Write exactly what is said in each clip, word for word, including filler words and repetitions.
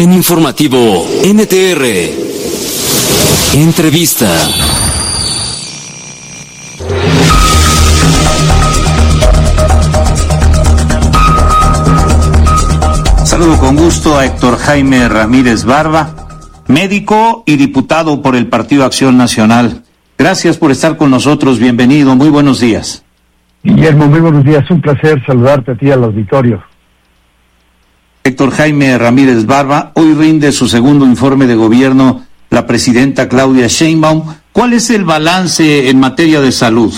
En Informativo N T R. Entrevista. Saludo con gusto a Héctor Jaime Ramírez Barba, médico y diputado por el Partido Acción Nacional. Gracias por estar con nosotros, bienvenido, muy buenos días. Guillermo, muy buenos días, un placer saludarte a ti y al auditorio. Héctor Jaime Ramírez Barba, hoy rinde su segundo informe de gobierno la presidenta Claudia Sheinbaum. ¿Cuál es el balance en materia de salud?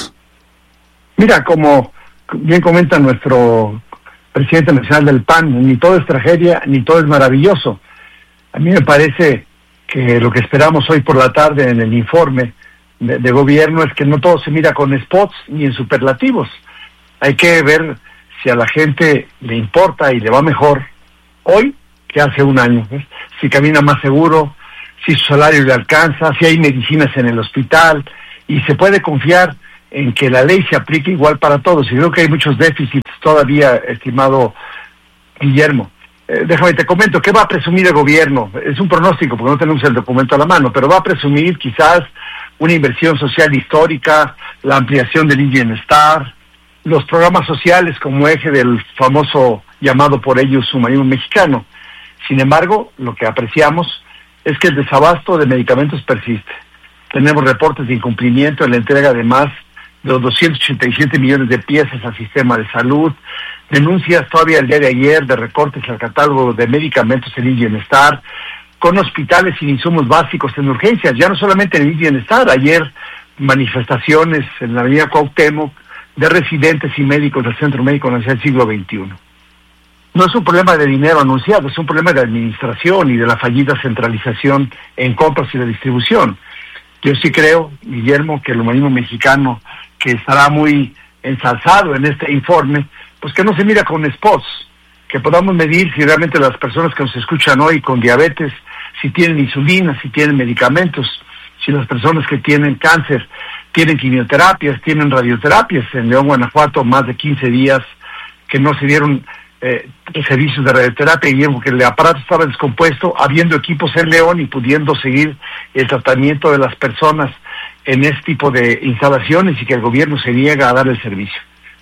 Mira, como bien comenta nuestro presidente nacional del P A N, ni todo es tragedia, ni todo es maravilloso. A mí me parece que lo que esperamos hoy por la tarde en el informe de, de gobierno es que no todo se mira con spots ni en superlativos. Hay que ver si a la gente le importa y le va mejor hoy que hace un año, ¿ves? Si camina más seguro, si su salario le alcanza, si hay medicinas en el hospital, y se puede confiar en que la ley se aplique igual para todos. Y creo que hay muchos déficits todavía, estimado Guillermo. Eh, déjame te comento, ¿qué va a presumir el gobierno? Es un pronóstico, porque no tenemos el documento a la mano, pero va a presumir quizás una inversión social histórica, la ampliación del bienestar, los programas sociales como eje del famoso llamado por ellos humanismo mexicano. Sin embargo, lo que apreciamos es que el desabasto de medicamentos persiste. Tenemos reportes de incumplimiento en la entrega de más de los doscientos ochenta y siete millones de piezas al sistema de salud, denuncias todavía el día de ayer de recortes al catálogo de medicamentos en el bienestar, con hospitales sin insumos básicos en urgencias, ya no solamente en el bienestar, ayer manifestaciones en la avenida Cuauhtémoc de residentes y médicos del Centro Médico Nacional del Siglo veintiuno. No es un problema de dinero anunciado, es un problema de administración y de la fallida centralización en compras y la distribución. Yo sí creo, Guillermo, que el humanismo mexicano, que estará muy ensalzado en este informe, pues que no se mira con spots, que podamos medir si realmente las personas que nos escuchan hoy con diabetes, si tienen insulina, si tienen medicamentos, si las personas que tienen cáncer tienen quimioterapias, tienen radioterapias. En León, Guanajuato, más de quince días que no se dieron eh, servicios de radioterapia, y porque el aparato estaba descompuesto, habiendo equipos en León y pudiendo seguir el tratamiento de las personas en este tipo de instalaciones, y que el gobierno se niega a dar el servicio.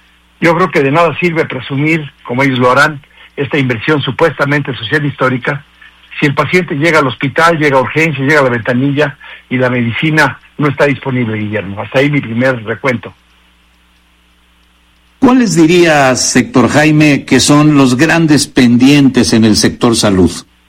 Yo creo que de nada sirve presumir, como ellos lo harán, esta inversión supuestamente social histórica, si el paciente llega al hospital, llega a urgencia, llega a la ventanilla y la medicina no está disponible, Guillermo. Hasta ahí mi primer recuento. ¿Cuáles dirías, Héctor Jaime, que son los grandes pendientes en el sector salud?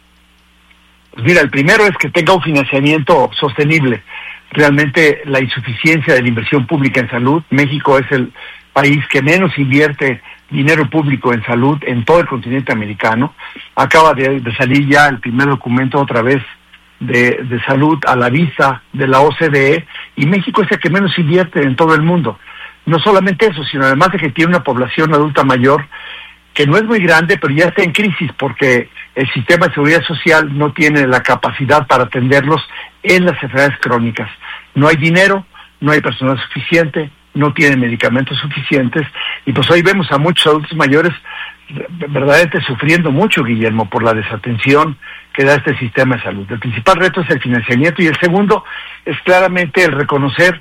Pues mira, el primero es que tenga un financiamiento sostenible. Realmente la insuficiencia de la inversión pública en salud, México es el país que menos invierte dinero público en salud en todo el continente americano. Acaba de, de salir ya el primer documento otra vez de, de salud a la vista de la O C D E, y México es el que menos invierte en todo el mundo. No solamente eso, sino además de que tiene una población adulta mayor que no es muy grande, pero ya está en crisis porque el sistema de seguridad social no tiene la capacidad para atenderlos en las enfermedades crónicas. No hay dinero, no hay personal suficiente, no tienen medicamentos suficientes, y pues hoy vemos a muchos adultos mayores verdaderamente sufriendo mucho, Guillermo, por la desatención que da este sistema de salud. El principal reto es el financiamiento, y el segundo es claramente el reconocer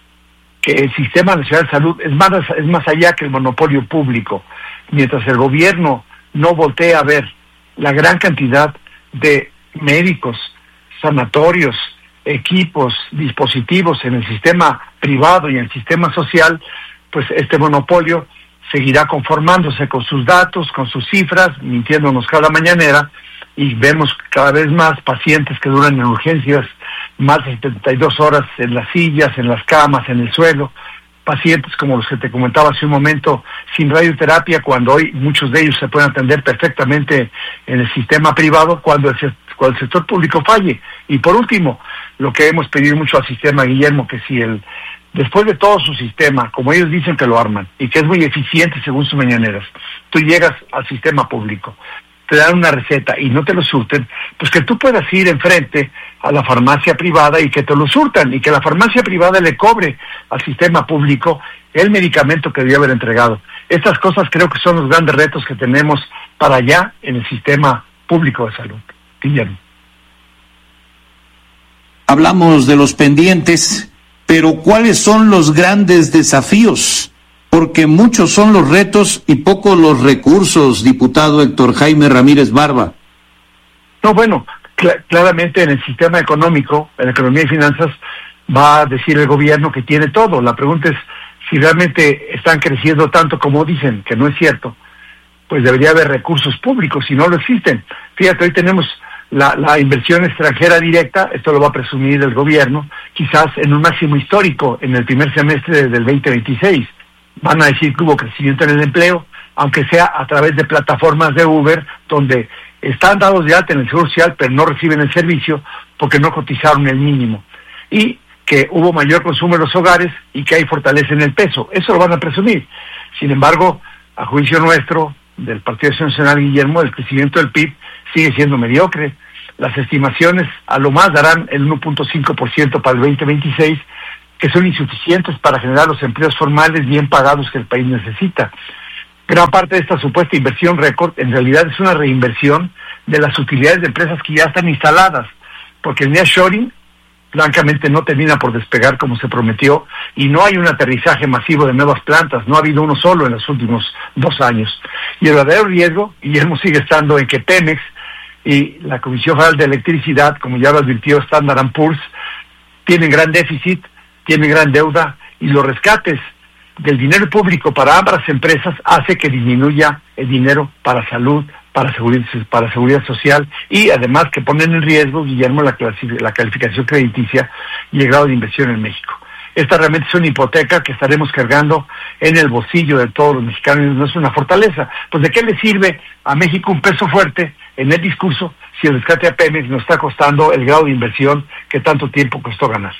que el Sistema Nacional de Salud es más, es más allá que el monopolio público. Mientras el gobierno no voltea a ver la gran cantidad de médicos, sanatorios, equipos, dispositivos en el sistema privado y en el sistema social, pues este monopolio seguirá conformándose con sus datos, con sus cifras, mintiéndonos cada mañanera, y vemos cada vez más pacientes que duran en urgencias más de setenta y dos horas en las sillas, en las camas, en el suelo, pacientes como los que te comentaba hace un momento sin radioterapia, cuando hoy muchos de ellos se pueden atender perfectamente en el sistema privado cuando el, cuando el sector público falle. Y por último, lo que hemos pedido mucho al sistema, Guillermo, que si el después de todo su sistema, como ellos dicen que lo arman, y que es muy eficiente según sus mañaneras, tú llegas al sistema público, te dan una receta y no te lo surten, pues que tú puedas ir enfrente a la farmacia privada y que te lo surtan, y que la farmacia privada le cobre al sistema público el medicamento que debió haber entregado. Estas cosas creo que son los grandes retos que tenemos para allá en el sistema público de salud. Guillermo. Hablamos de los pendientes, pero ¿cuáles son los grandes desafíos? Porque muchos son los retos y pocos los recursos, diputado Héctor Jaime Ramírez Barba. No, bueno, cl- claramente en el sistema económico, en la economía y finanzas, va a decir el gobierno que tiene todo. La pregunta es si realmente están creciendo tanto como dicen, que no es cierto, pues debería haber recursos públicos, si no lo existen. Fíjate, hoy tenemos la, la inversión extranjera directa, esto lo va a presumir el gobierno, quizás en un máximo histórico en el primer semestre del veinte veintiséis. Van a decir que hubo crecimiento en el empleo, aunque sea a través de plataformas de Uber, donde están dados de alta en el Seguro Social, pero no reciben el servicio porque no cotizaron el mínimo. Y que hubo mayor consumo en los hogares y que hay fortaleza en el peso. Eso lo van a presumir. Sin embargo, a juicio nuestro, del Partido Acción Nacional, Guillermo, el crecimiento del P I B sigue siendo mediocre. Las estimaciones a lo más darán el uno punto cinco por ciento para el veinte veintiséis, que son insuficientes para generar los empleos formales bien pagados que el país necesita. Gran parte de esta supuesta inversión récord en realidad es una reinversión de las utilidades de empresas que ya están instaladas, porque el nearshoring francamente no termina por despegar como se prometió y no hay un aterrizaje masivo de nuevas plantas, no ha habido uno solo en los últimos dos años. Y el verdadero riesgo, Guillermo, sigue estando en que Pemex y la Comisión Federal de Electricidad, como ya lo advirtió Standard and Poor's, tienen gran déficit, tienen gran deuda y los rescates del dinero público para ambas empresas hace que disminuya el dinero para salud, para seguridad, para seguridad social y además que ponen en riesgo, Guillermo, la, clasi- la calificación crediticia y el grado de inversión en México. Esta realmente es una hipoteca que estaremos cargando en el bolsillo de todos los mexicanos, no es una fortaleza. Pues ¿de qué le sirve a México un peso fuerte en el discurso si el rescate a Pemex nos está costando el grado de inversión que tanto tiempo costó ganar?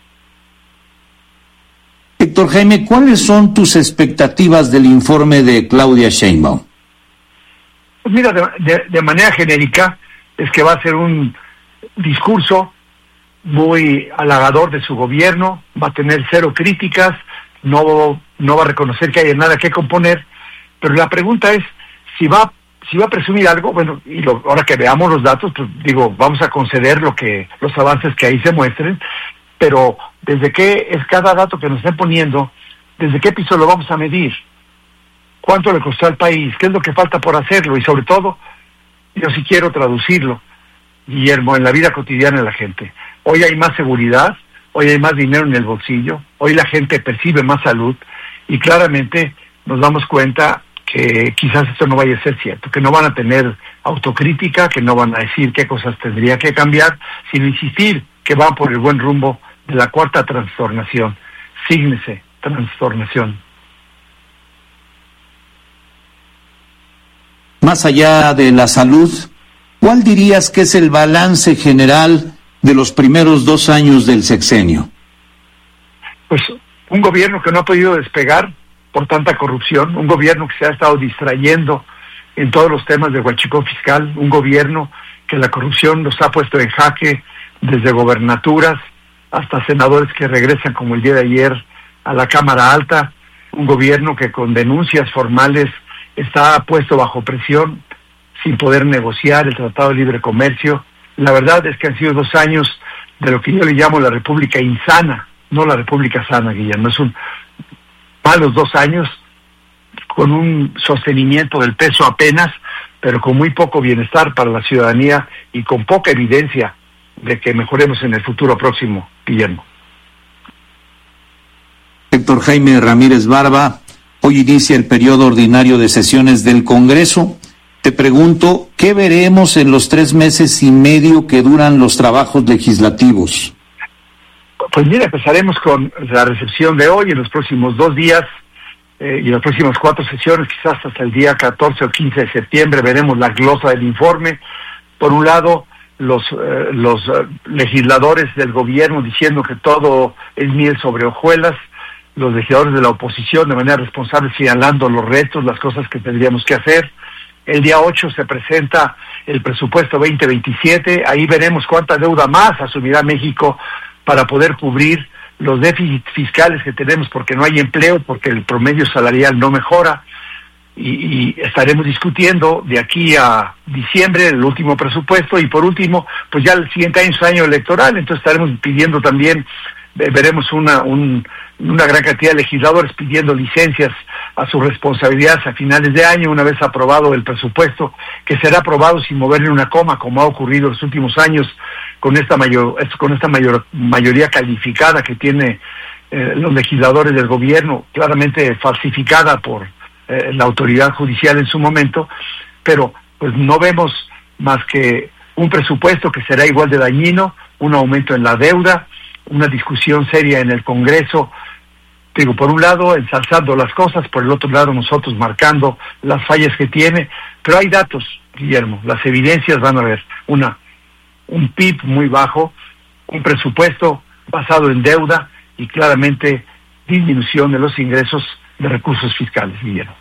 Héctor Jaime, ¿cuáles son tus expectativas del informe de Claudia Sheinbaum? Pues mira, de, de, de manera genérica, es que va a ser un discurso muy halagador de su gobierno, va a tener cero críticas, no, no va a reconocer que haya nada que componer, pero la pregunta es, si va, si va a presumir algo, bueno, y lo, ahora que veamos los datos, pues digo, vamos a conceder lo que, los avances que ahí se muestren, pero ¿desde qué es cada dato que nos estén poniendo? ¿Desde qué piso lo vamos a medir? ¿Cuánto le costó al país? ¿Qué es lo que falta por hacerlo? Y sobre todo, yo sí quiero traducirlo, Guillermo, en la vida cotidiana de la gente. Hoy hay más seguridad, hoy hay más dinero en el bolsillo, hoy la gente percibe más salud y claramente nos damos cuenta que quizás esto no vaya a ser cierto, que no van a tener autocrítica, que no van a decir qué cosas tendría que cambiar, sino insistir que van por el buen rumbo de la cuarta transformación. Sígnese, transformación. Más allá de la salud, ¿cuál dirías que es el balance general de los primeros dos años del sexenio? Pues un gobierno que no ha podido despegar por tanta corrupción, un gobierno que se ha estado distrayendo en todos los temas de huachicol fiscal, un gobierno que la corrupción los ha puesto en jaque desde gobernaturas hasta senadores que regresan como el día de ayer a la Cámara Alta, un gobierno que con denuncias formales está puesto bajo presión sin poder negociar el Tratado de Libre Comercio. La verdad es que han sido dos años de lo que yo le llamo la República insana, no la República sana, Guillermo. Es un malos dos años con un sostenimiento del peso apenas, pero con muy poco bienestar para la ciudadanía y con poca evidencia de que mejoremos en el futuro próximo, Guillermo. Héctor Jaime Ramírez Barba, hoy inicia el periodo ordinario de sesiones del Congreso. Te pregunto, ¿qué veremos en los tres meses y medio que duran los trabajos legislativos? Pues mira, empezaremos con la recepción de hoy, en los próximos dos días eh, y en las próximas cuatro sesiones, quizás hasta el día catorce o quince de septiembre, veremos la glosa del informe. Por un lado, los, eh, los eh, legisladores del gobierno diciendo que todo es miel sobre hojuelas, los legisladores de la oposición de manera responsable señalando los retos, las cosas que tendríamos que hacer. El día ocho se presenta el presupuesto veinte veintisiete, ahí veremos cuánta deuda más asumirá México para poder cubrir los déficits fiscales que tenemos porque no hay empleo, porque el promedio salarial no mejora. y, y estaremos discutiendo de aquí a diciembre el último presupuesto, y por último, pues ya el siguiente año es año electoral, entonces estaremos pidiendo también, veremos una un, una gran cantidad de legisladores pidiendo licencias a sus responsabilidades a finales de año, una vez aprobado el presupuesto, que será aprobado sin moverle una coma, como ha ocurrido en los últimos años con esta mayor con esta mayor mayoría calificada que tiene eh, los legisladores del gobierno, claramente falsificada por eh, la autoridad judicial en su momento, pero pues no vemos más que un presupuesto que será igual de dañino, un aumento en la deuda, una discusión seria en el Congreso, digo, por un lado ensalzando las cosas, por el otro lado nosotros marcando las fallas que tiene, pero hay datos, Guillermo, las evidencias van a ver, una, un P I B muy bajo, un presupuesto basado en deuda y claramente disminución de los ingresos de recursos fiscales, Guillermo.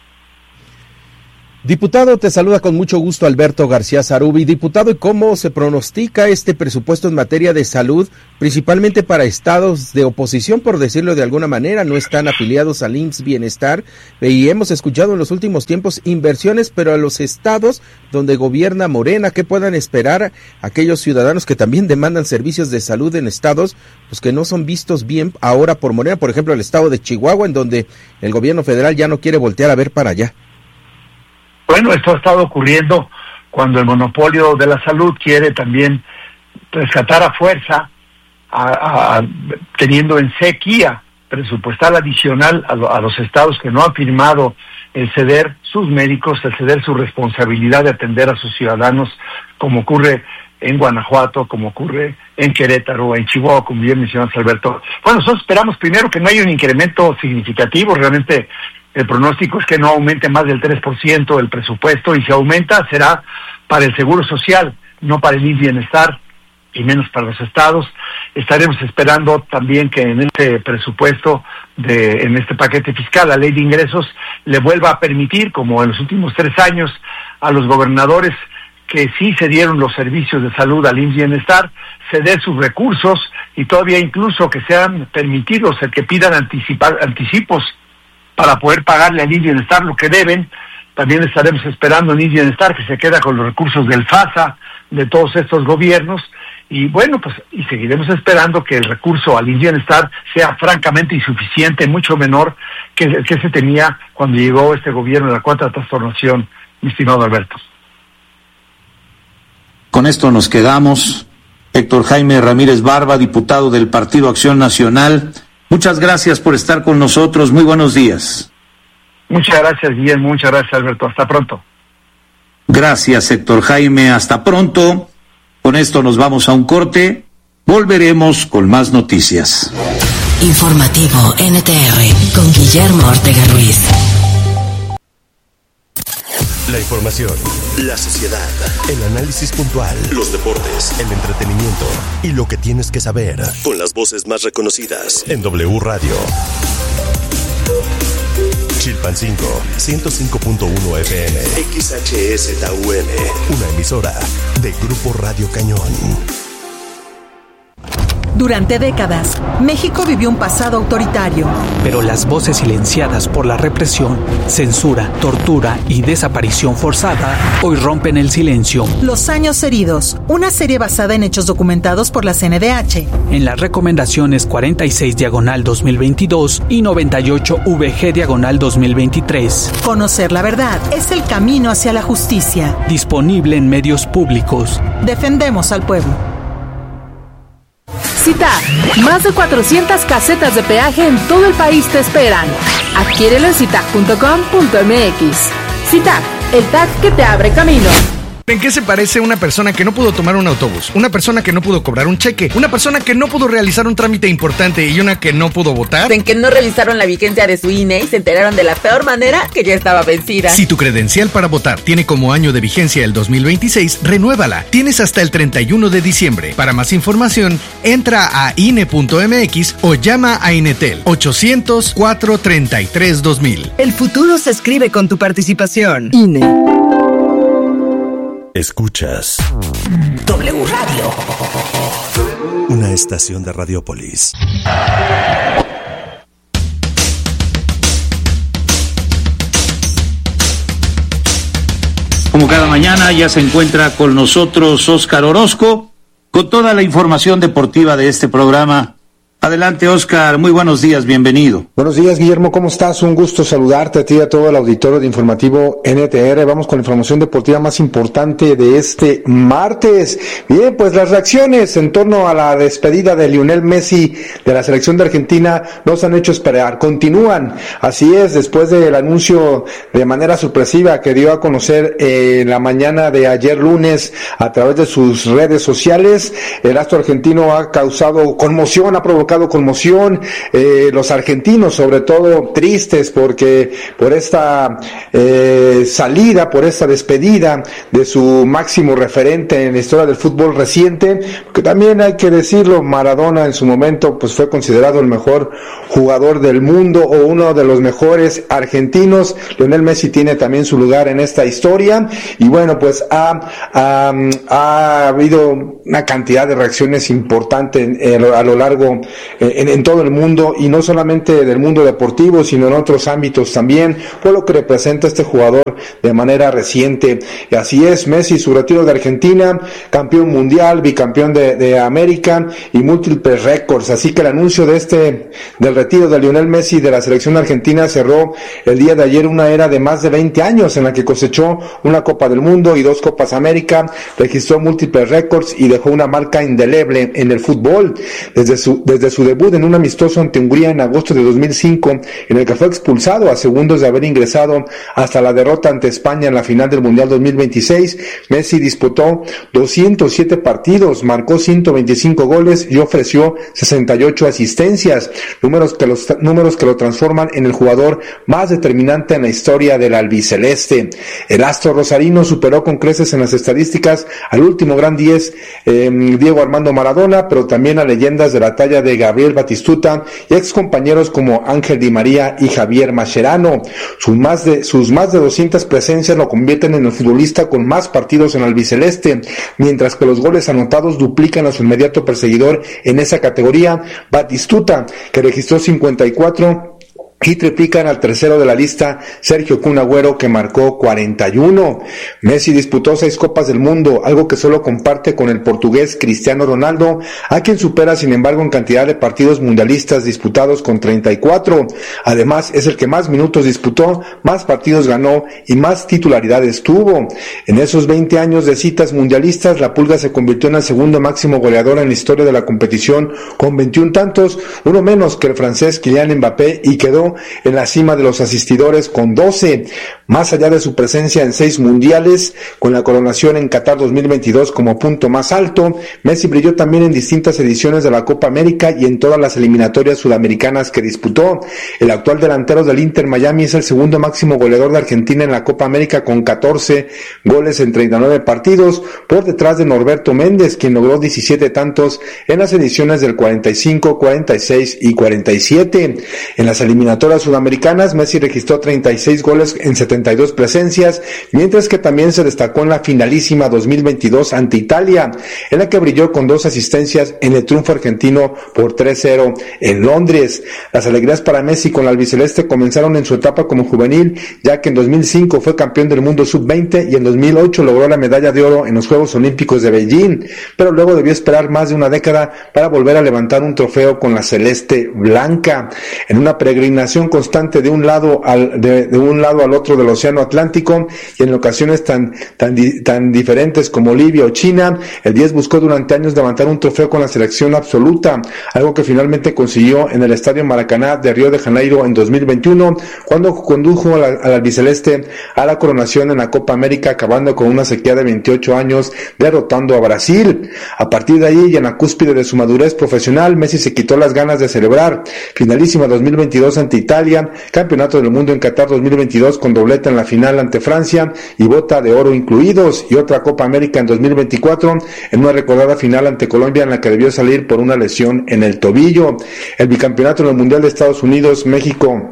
Diputado, te saluda con mucho gusto Alberto García Zarubi. Diputado, ¿y cómo se pronostica este presupuesto en materia de salud, principalmente para estados de oposición, por decirlo de alguna manera? No están afiliados al I M S S Bienestar, y hemos escuchado en los últimos tiempos inversiones, pero a los estados donde gobierna Morena, ¿qué puedan esperar aquellos ciudadanos que también demandan servicios de salud en estados pues que no son vistos bien ahora por Morena? Por ejemplo, el estado de Chihuahua, en donde el gobierno federal ya no quiere voltear a ver para allá. Bueno, esto ha estado ocurriendo cuando el monopolio de la salud quiere también rescatar a fuerza, a, a, teniendo en sequía presupuestal adicional a, lo, a los estados que no han firmado el ceder sus médicos, el ceder su responsabilidad de atender a sus ciudadanos, como ocurre en Guanajuato, como ocurre en Querétaro, en Chihuahua, como bien mencionas, Alberto. Bueno, nosotros esperamos primero que no haya un incremento significativo, realmente. El pronóstico es que no aumente más del tres por ciento el presupuesto, y si aumenta será para el Seguro Social, no para el I M S S Bienestar, y menos para los estados. Estaremos esperando también que en este presupuesto, de en este paquete fiscal, la ley de ingresos, le vuelva a permitir, como en los últimos tres años, a los gobernadores que sí se dieron los servicios de salud al I M S S Bienestar, ceder sus recursos, y todavía incluso que sean permitidos el que pidan anticipar, anticipos para poder pagarle al I M S S Bienestar lo que deben. También estaremos esperando al I M S S Bienestar que se queda con los recursos del FASA, de todos estos gobiernos, y bueno, pues y seguiremos esperando que el recurso al I M S S Bienestar sea francamente insuficiente, mucho menor que el que se tenía cuando llegó este gobierno de la Cuarta Transformación, mi estimado Alberto. Con esto nos quedamos. Héctor Jaime Ramírez Barba, diputado del Partido Acción Nacional, muchas gracias por estar con nosotros. Muy buenos días. Muchas gracias, Guillermo. Muchas gracias, Alberto. Hasta pronto. Gracias, Héctor Jaime. Hasta pronto. Con esto nos vamos a un corte. Volveremos con más noticias. Informativo N T R con Guillermo Ortega Ruiz. La información, la sociedad, el análisis puntual, los deportes, el entretenimiento y lo que tienes que saber, con las voces más reconocidas en W Radio. Chilpancingo, ciento cinco punto uno F M, X H S T U M, una emisora de Grupo Radio Cañón. Durante décadas, México vivió un pasado autoritario. Pero las voces silenciadas por la represión, censura, tortura y desaparición forzada hoy rompen el silencio. Los años heridos, una serie basada en hechos documentados por la C N D H. En las recomendaciones cuarenta y seis diagonal dos mil veintidós y noventa y ocho V G diagonal dos mil veintitrés. Conocer la verdad es el camino hacia la justicia. Disponible en medios públicos. Defendemos al pueblo. CITAC, más de cuatrocientas casetas de peaje en todo el país te esperan. Adquiérelo en citac punto com punto m x. CITAC, el T A C que te abre camino. ¿En qué se parece una persona que no pudo tomar un autobús? Una persona que no pudo cobrar un cheque, una persona que no pudo realizar un trámite importante y una que no pudo votar. En que no revisaron la vigencia de su I N E y se enteraron de la peor manera que ya estaba vencida. Si tu credencial para votar tiene como año de vigencia el dos mil veintiséis, renuévala. Tienes hasta el treinta y uno de diciembre. Para más información, entra a I N E punto m x o llama a Inetel ochocientos, cuatro treinta y tres, dos mil. El futuro se escribe con tu participación. I N E. Escuchas W Radio, una estación de Radiopolis. Como cada mañana ya se encuentra con nosotros Óscar Orozco con toda la información deportiva de este programa. Adelante, Óscar, muy buenos días, bienvenido. Buenos días, Guillermo, ¿cómo estás? Un gusto saludarte a ti y a todo el auditorio de Informativo N T R. Vamos con la información deportiva más importante de este martes. Bien, pues las reacciones en torno a la despedida de Lionel Messi de la selección de Argentina nos han hecho esperar. Continúan, así es, después del anuncio de manera sorpresiva que dio a conocer en eh, la mañana de ayer lunes a través de sus redes sociales, el astro argentino ha causado conmoción, ha provocado conmoción, eh, los argentinos sobre todo tristes porque por esta eh, salida, por esta despedida de su máximo referente en la historia del fútbol reciente, que también hay que decirlo, Maradona en su momento pues fue considerado el mejor jugador del mundo o uno de los mejores argentinos. Lionel Messi tiene también su lugar en esta historia y bueno, pues ha, ha, ha habido una cantidad de reacciones importantes eh, a lo largo En, en todo el mundo y no solamente del mundo deportivo sino en otros ámbitos también por lo que representa este jugador de manera reciente. Y así es, Messi, su retiro de Argentina, campeón mundial, bicampeón de, de América y múltiples récords, así que el anuncio de este del retiro de Lionel Messi de la selección argentina cerró el día de ayer una era de más de veinte años en la que cosechó una Copa del Mundo y dos Copas América, registró múltiples récords y dejó una marca indeleble en el fútbol desde su desde su debut en un amistoso ante Hungría en agosto de dos mil cinco, en el que fue expulsado a segundos de haber ingresado, hasta la derrota ante España en la final del Mundial dos mil veintiséis. Messi disputó doscientos siete partidos, marcó ciento veinticinco goles y ofreció sesenta y ocho asistencias, números que los números que lo transforman en el jugador más determinante en la historia del albiceleste. El astro rosarino superó con creces en las estadísticas al último gran diez, eh, Diego Armando Maradona, pero también a leyendas de la talla de Gabriel Batistuta y ex compañeros como Ángel Di María y Javier Mascherano. Sus más de, sus más de doscientas presencias lo convierten en el futbolista con más partidos en albiceleste, mientras que los goles anotados duplican a su inmediato perseguidor en esa categoría, Batistuta, que registró cincuenta y cuatro y triplican al tercero de la lista, Sergio Kun Agüero, que marcó cuarenta y uno. Messi disputó seis Copas del Mundo, algo que solo comparte con el portugués Cristiano Ronaldo, a quien supera sin embargo en cantidad de partidos mundialistas disputados con treinta y cuatro. Además, es el que más minutos disputó, más partidos ganó y más titularidades tuvo. En esos veinte años de citas mundialistas, la Pulga se convirtió en el segundo máximo goleador en la historia de la competición, con veintiún tantos, uno menos que el francés Kylian Mbappé, y quedó en la cima de los asistidores con doce. Más allá de su presencia en seis mundiales, con la coronación en Qatar dos mil veintidós como punto más alto, Messi brilló también en distintas ediciones de la Copa América y en todas las eliminatorias sudamericanas que disputó. El actual delantero del Inter Miami es el segundo máximo goleador de Argentina en la Copa América con catorce goles en treinta y nueve partidos, por detrás de Norberto Méndez, quien logró diecisiete tantos en las ediciones del cuarenta y cinco, cuarenta y seis y cuarenta y siete. En las eliminatorias sudamericanas, Messi registró treinta y seis goles en setenta y dos presencias, mientras que también se destacó en la finalísima dos mil veintidós ante Italia, en la que brilló con dos asistencias en el triunfo argentino por tres cero en Londres. Las alegrías para Messi con la albiceleste comenzaron en su etapa como juvenil, ya que en dos mil cinco fue campeón del mundo sub veinte y en dos mil ocho logró la medalla de oro en los Juegos Olímpicos de Beijing, pero luego debió esperar más de una década para volver a levantar un trofeo con la celeste blanca. En una peregrinación constante de un lado al de, de un lado al otro del océano Atlántico y en ocasiones tan tan tan diferentes como Libia o China, el diez buscó durante años levantar un trofeo con la selección absoluta, algo que finalmente consiguió en el Estadio Maracaná de Río de Janeiro en dos mil veintiuno, cuando condujo al, al albiceleste a la coronación en la Copa América, acabando con una sequía de veintiocho años, derrotando a Brasil. A partir de ahí y en la cúspide de su madurez profesional, Messi se quitó las ganas de celebrar. Finalísima dos mil veintidós ante Italia, campeonato del mundo en Qatar dos mil veintidós con dobleta en la final ante Francia y bota de oro incluidos, y otra Copa América en dos mil veinticuatro en una recordada final ante Colombia en la que debió salir por una lesión en el tobillo. El bicampeonato en el Mundial de Estados Unidos, México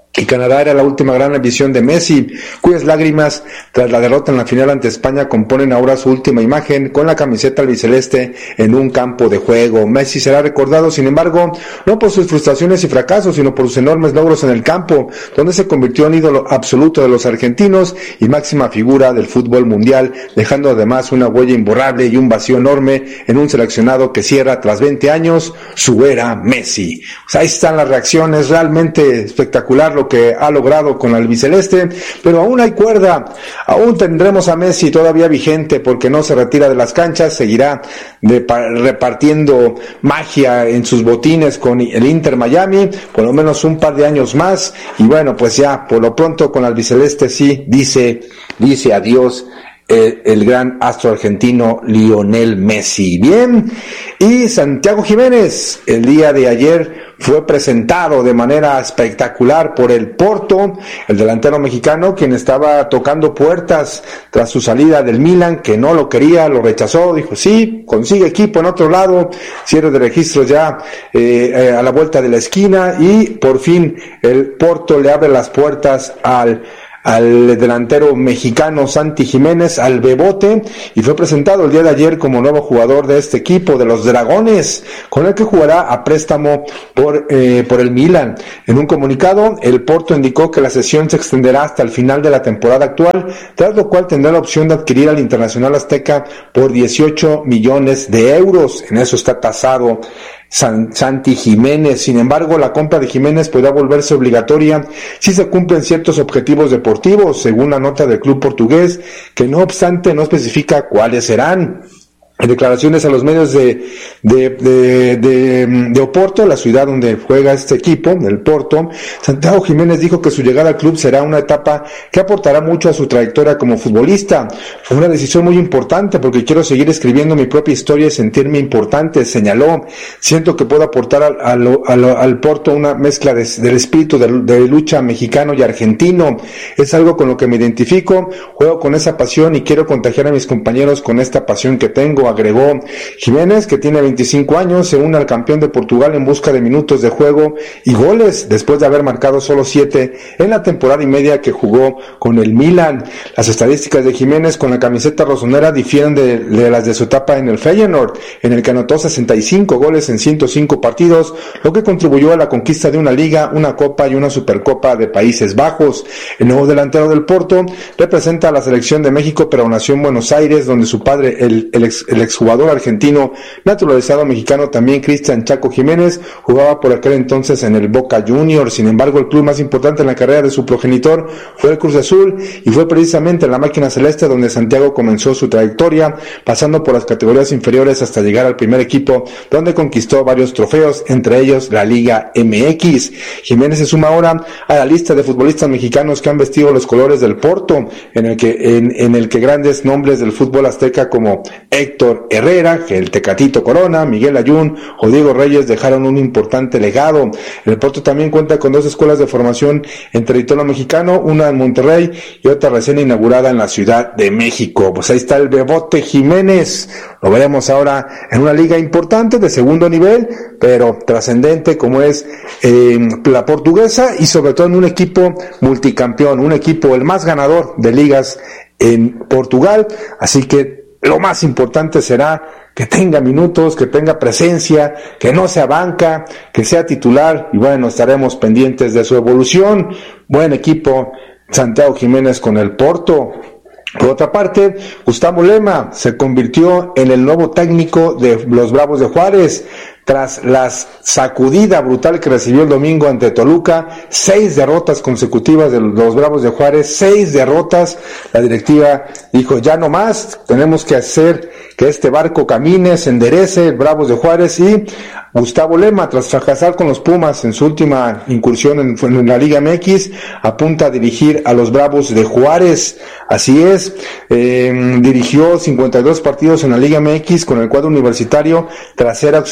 y Canadá era la última gran ambición de Messi, cuyas lágrimas tras la derrota en la final ante España componen ahora su última imagen con la camiseta albiceleste en un campo de juego. Messi será recordado, sin embargo, no por sus frustraciones y fracasos, sino por sus enormes logros en el campo, donde se convirtió en ídolo absoluto de los argentinos y máxima figura del fútbol mundial, dejando además una huella imborrable y un vacío enorme en un seleccionado que cierra tras veinte años su era Messi. Pues ahí están las reacciones, realmente espectacular lo que ha logrado con el albiceleste, pero aún hay cuerda, aún tendremos a Messi todavía vigente porque no se retira de las canchas, seguirá de, pa, repartiendo magia en sus botines con el Inter Miami, por lo menos un par de años más, y bueno, pues ya, por lo pronto con el albiceleste sí, dice, dice adiós El, el gran astro argentino Lionel Messi. Bien, y Santiago Jiménez el día de ayer fue presentado de manera espectacular por el Porto, el delantero mexicano, quien estaba tocando puertas tras su salida del Milan, que no lo quería, lo rechazó, dijo sí, consigue equipo en otro lado, cierre de registros ya eh, eh, a la vuelta de la esquina, y por fin el Porto le abre las puertas al al delantero mexicano Santi Jiménez, al Bebote, y fue presentado el día de ayer como nuevo jugador de este equipo, de los Dragones, con el que jugará a préstamo por, eh, por el Milan. En un comunicado, el Porto indicó que la cesión se extenderá hasta el final de la temporada actual, tras lo cual tendrá la opción de adquirir al Internacional Azteca por dieciocho millones de euros. En eso está tasado San, Santi Jiménez. Sin embargo, la compra de Jiménez podrá volverse obligatoria si se cumplen ciertos objetivos deportivos, según la nota del club portugués, que no obstante no especifica cuáles serán. En declaraciones a los medios de, de, de, de, de Oporto, la ciudad donde juega este equipo, el Porto, Santiago Jiménez dijo que su llegada al club será una etapa que aportará mucho a su trayectoria como futbolista. Fue una decisión muy importante porque quiero seguir escribiendo mi propia historia y sentirme importante, señaló. Siento que puedo aportar al, al, al, al Porto una mezcla de, del espíritu de, de lucha mexicano y argentino. Es algo con lo que me identifico, juego con esa pasión y quiero contagiar a mis compañeros con esta pasión que tengo, agregó Jiménez, que tiene veinticinco años, se une al campeón de Portugal en busca de minutos de juego y goles, después de haber marcado solo siete en la temporada y media que jugó con el Milan. Las estadísticas de Jiménez con la camiseta rosonera difieren de, de las de su etapa en el Feyenoord, en el que anotó sesenta y cinco goles en ciento cinco partidos, lo que contribuyó a la conquista de una liga, una copa y una supercopa de Países Bajos. El nuevo delantero del Porto representa a la selección de México, pero nació en Buenos Aires, donde su padre, el, el, ex, el exjugador argentino naturalizado mexicano también Cristian Chaco Jiménez, jugaba por aquel entonces en el Boca Juniors. Sin embargo, el club más importante en la carrera de su progenitor fue el Cruz Azul, y fue precisamente en la máquina celeste donde Santiago comenzó su trayectoria, pasando por las categorías inferiores hasta llegar al primer equipo, donde conquistó varios trofeos, entre ellos la Liga M X. Jiménez se suma ahora a la lista de futbolistas mexicanos que han vestido los colores del Porto, en el que, en, en el que grandes nombres del fútbol azteca como Héctor Herrera, el Tecatito Corona, Miguel Ayun o Diego Reyes dejaron un importante legado. El Porto también cuenta con dos escuelas de formación en territorio mexicano, una en Monterrey y otra recién inaugurada en la Ciudad de México. Pues ahí está el Bebote Jiménez. Lo veremos ahora en una liga importante de segundo nivel, pero trascendente como es eh, la portuguesa, y sobre todo en un equipo multicampeón, un equipo el más ganador de ligas en Portugal. Así que lo más importante será que tenga minutos, que tenga presencia, que no sea banca, que sea titular, y bueno, estaremos pendientes de su evolución. Buen equipo Santiago Jiménez con el Porto. Por otra parte, Gustavo Lema se convirtió en el nuevo técnico de los Bravos de Juárez. Tras la sacudida brutal que recibió el domingo ante Toluca, seis derrotas consecutivas de los Bravos de Juárez, seis derrotas, la directiva dijo ya no más, tenemos que hacer que este barco camine, se enderece, Bravos de Juárez, y Gustavo Lema, tras fracasar con los Pumas en su última incursión en, en la Liga M X, apunta a dirigir a los Bravos de Juárez. Así es, eh, dirigió cincuenta y dos partidos en la Liga M X con el cuadro universitario tras ser auxiliar de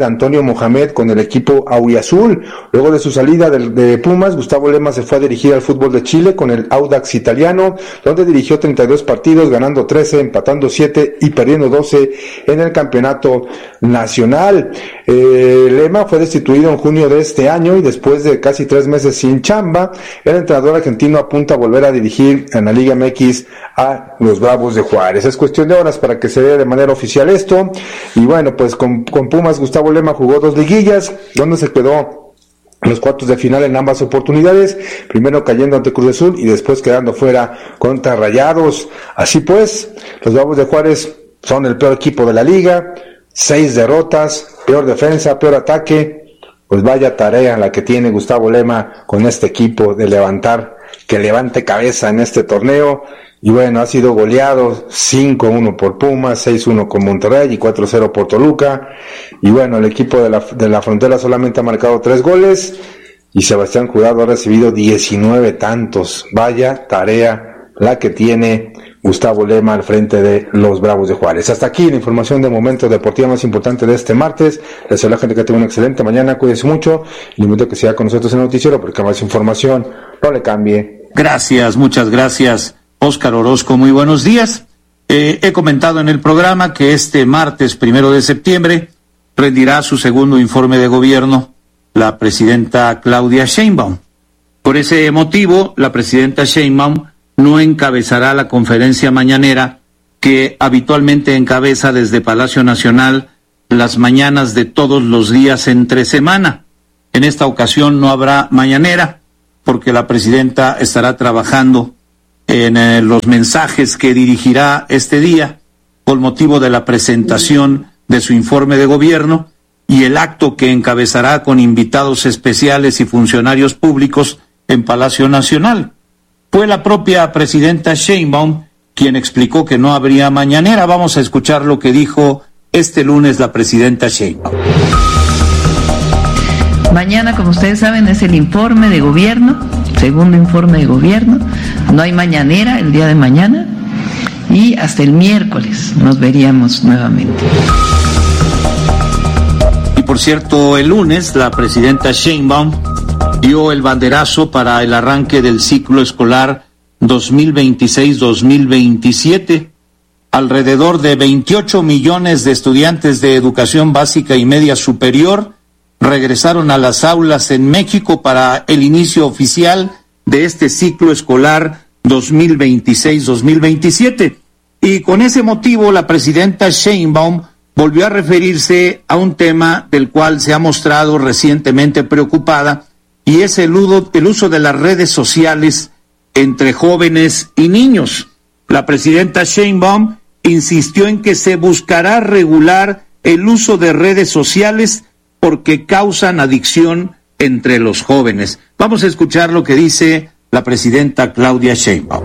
Antonio Mohamed con el equipo auriazul. Luego de su salida de, de Pumas, Gustavo Lema se fue a dirigir al fútbol de Chile con el Audax italiano, donde dirigió treinta y dos partidos, ganando trece, empatando siete y perdiendo doce en el campeonato nacional. Eh, Lema fue destituido en junio de este año y después de casi tres meses sin chamba, el entrenador argentino apunta a volver a dirigir en la Liga M X a los Bravos de Juárez. Es cuestión de horas para que se dé de manera oficial esto. Y bueno, pues con, con Pumas, Gustavo Lema jugó dos liguillas, donde se quedó en los cuartos de final en ambas oportunidades, primero cayendo ante Cruz Azul y después quedando fuera contra Rayados. Así pues, los Bravos de Juárez son el peor equipo de la liga, seis derrotas, peor defensa, peor ataque. Pues vaya tarea la que tiene Gustavo Lema con este equipo de levantar, que levante cabeza en este torneo. Y bueno, ha sido goleado cinco uno por Pumas, seis uno con Monterrey y cuatro cero por Toluca. Y bueno, el equipo de la, de la Frontera solamente ha marcado tres goles y Sebastián Jurado ha recibido diecinueve tantos. Vaya tarea la que tiene Gustavo Lema al frente de los Bravos de Juárez. Hasta aquí la información de momento deportiva más importante de este martes. Les deseo a la gente que tenga una excelente mañana, cuídense mucho y le invito a que siga con nosotros en el noticiero porque más información no le cambie. Gracias, muchas gracias, Óscar Orozco. Muy buenos días. Eh, he comentado en el programa que este martes primero de septiembre rendirá su segundo informe de gobierno la presidenta Claudia Sheinbaum. Por ese motivo, la presidenta Sheinbaum no encabezará la conferencia mañanera que habitualmente encabeza desde Palacio Nacional las mañanas de todos los días entre semana. En esta ocasión no habrá mañanera porque la presidenta estará trabajando en eh, los mensajes que dirigirá este día con motivo de la presentación de su informe de gobierno y el acto que encabezará con invitados especiales y funcionarios públicos en Palacio Nacional. Fue la propia presidenta Sheinbaum quien explicó que no habría mañanera. Vamos a escuchar lo que dijo este lunes la presidenta Sheinbaum. Mañana, como ustedes saben, es el informe de gobierno, segundo informe de gobierno. No hay mañanera el día de mañana y hasta el miércoles nos veríamos nuevamente. Y por cierto, el lunes la presidenta Sheinbaum dio el banderazo para el arranque del ciclo escolar dos mil veintiséis dos mil veintisiete. Alrededor de veintiocho millones de estudiantes de educación básica y media superior regresaron a las aulas en México para el inicio oficial de este ciclo escolar dos mil veintiséis dos mil veintisiete. Y con ese motivo la presidenta Sheinbaum volvió a referirse a un tema del cual se ha mostrado recientemente preocupada, y es el, el uso de las redes sociales entre jóvenes y niños. La presidenta Sheinbaum insistió en que se buscará regular el uso de redes sociales porque causan adicción entre los jóvenes. Vamos a escuchar lo que dice la presidenta Claudia Sheinbaum.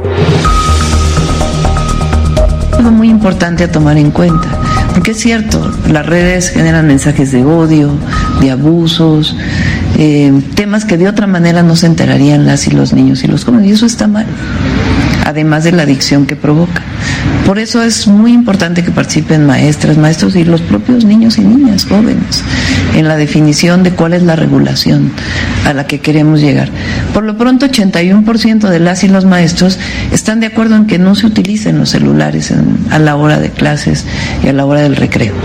Algo muy importante a tomar en cuenta, porque es cierto, las redes generan mensajes de odio, de abusos, eh, temas que de otra manera no se enterarían las y los niños y los jóvenes, y eso está mal, además de la adicción que provoca. Por eso es muy importante que participen maestras, maestros y los propios niños y niñas jóvenes en la definición de cuál es la regulación a la que queremos llegar. Por lo pronto, ochenta y uno por ciento de las y los maestros están de acuerdo en que no se utilicen los celulares en, a la hora de clases y a la hora del recreo.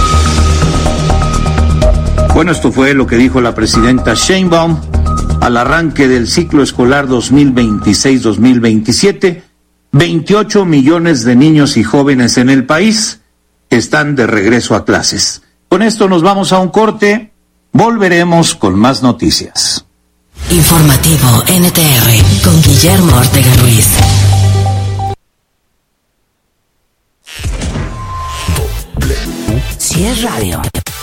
Bueno, esto fue lo que dijo la presidenta Sheinbaum al arranque del ciclo escolar dos mil veintiséis dos mil veintisiete. veintiocho millones de niños y jóvenes en el país están de regreso a clases. Con esto nos vamos a un corte. Volveremos con más noticias. Informativo N T R con Guillermo Ortega Ruiz. Si es radio,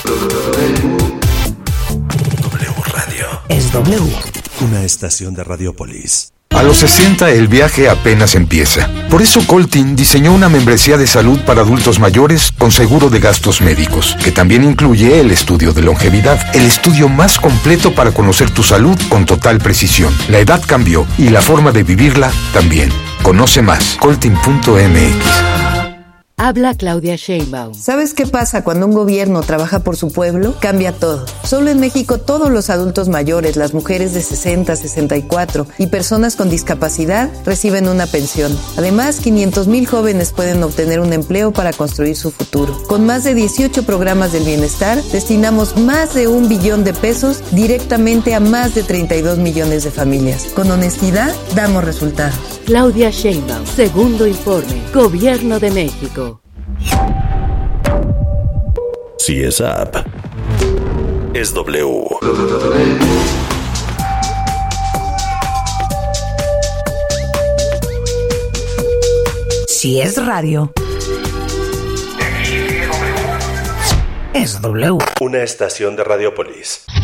W Radio. Es W. Una estación de Radiopolis. A los sesenta el viaje apenas empieza. Por eso Coltin diseñó una membresía de salud para adultos mayores con seguro de gastos médicos, que también incluye el estudio de longevidad, el estudio más completo para conocer tu salud con total precisión. La edad cambió y la forma de vivirla también. Conoce más, coltin punto m x. Habla Claudia Sheinbaum. ¿Sabes qué pasa cuando un gobierno trabaja por su pueblo? Cambia todo. Solo en México todos los adultos mayores, las mujeres de sesenta, sesenta y cuatro y personas con discapacidad reciben una pensión. Además, quinientos mil jóvenes pueden obtener un empleo para construir su futuro. Con más de dieciocho programas del bienestar, destinamos más de un billón de pesos directamente a más de treinta y dos millones de familias. Con honestidad, damos resultados. Claudia Sheinbaum, segundo informe, Gobierno de México. Si es app, es W. Si es radio, es W. Una estación de Radiopolis.